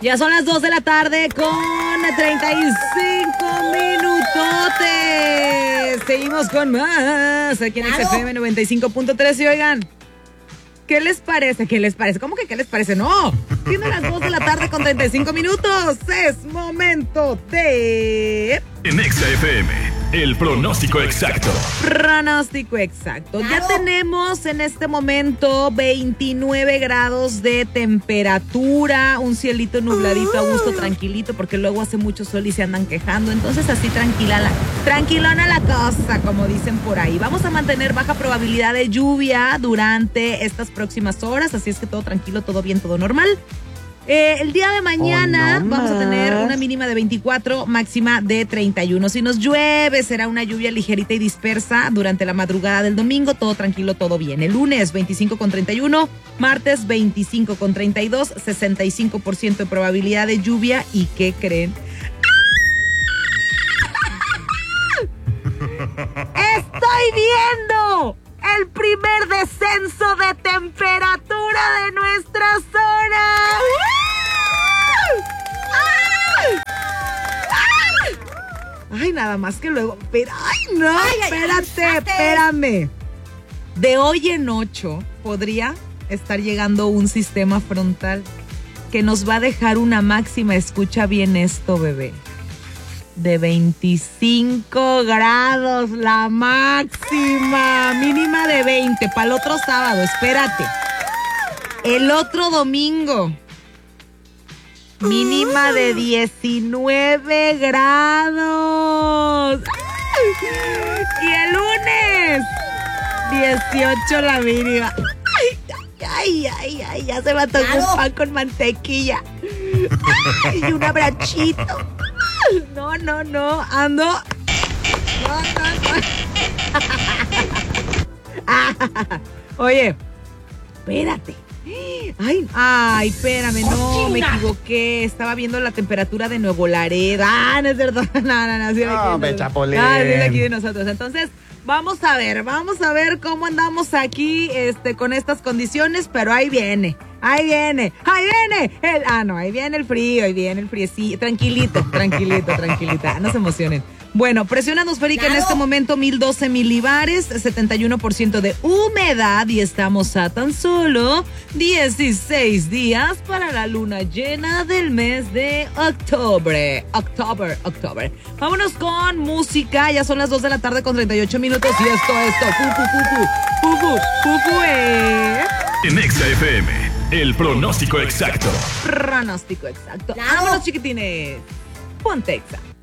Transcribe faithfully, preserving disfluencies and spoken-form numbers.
Ya son las dos de la tarde con treinta y cinco minutotes. Seguimos con más aquí en X F M noventa y cinco punto tres. Y oigan, ¿qué les parece? ¿Qué les parece? ¿Cómo que qué les parece? No, siendo las dos de la tarde con treinta y cinco minutos, es momento de... En X F M, el pronóstico exacto. Pronóstico exacto. Ya tenemos en este momento veintinueve grados de temperatura, un cielito nubladito a gusto, tranquilito, porque luego hace mucho sol y se andan quejando. Entonces así tranquila la, tranquilona la cosa, como dicen por ahí. Vamos a mantener baja probabilidad de lluvia durante estas próximas horas, así es que todo tranquilo, todo bien, todo normal. Eh, el día de mañana oh, no vamos a tener una mínima de veinticuatro, máxima de treinta y uno. Si nos llueve, será una lluvia ligerita y dispersa durante la madrugada del domingo. Todo tranquilo, todo bien. El lunes, veinticinco con treinta y uno. Martes, veinticinco con treinta y dos. sesenta y cinco por ciento de probabilidad de lluvia. ¿Y qué creen? ¡Estoy viendo el primer descenso de temperatura de nuestra zona! Ay, nada más que luego. Pero, ay, no, ay, espérate, ay, espérame. De hoy en ocho podría estar llegando un sistema frontal que nos va a dejar una máxima. Escucha bien esto, bebé. De veinticinco grados, la máxima. Mínima de veinte. Para el otro sábado, espérate. El otro domingo. Mínima de diecinueve grados. Y el lunes, dieciocho la mínima. Ay, ay, ay, ay, ya se me antojó claro. Un pan con mantequilla. Ay, y un abrachito. No, no, no, ando. No, no, no. Oye, espérate. Ay, ay, espérame, no, me equivoqué. Estaba viendo la temperatura de Nuevo Laredo. Ah, no es verdad. No, no, no. Sí, no, me chapolín. Ah, sí, de aquí de nosotros. Entonces, vamos a ver, vamos a ver cómo andamos aquí, este, con estas condiciones, pero ahí viene. Ahí viene, ahí viene el, ah no, ahí viene el frío, ahí viene el frío, sí, tranquilito, tranquilito, tranquilita, no se emocionen. Bueno, presión atmosférica claro. En este momento mil doce milibares, setenta y uno por ciento de humedad y estamos a tan solo dieciséis días para la luna llena del mes de octubre, octubre, octubre. Vámonos con música, ya son las dos de la tarde con treinta y ocho minutos y esto, esto, pu, pu, pu, pu, pu, pu, pu, pu, eh. En X F M, el pronóstico exacto. Pronóstico exacto. Claro. Vámonos, chiquitines. Ponte exacto.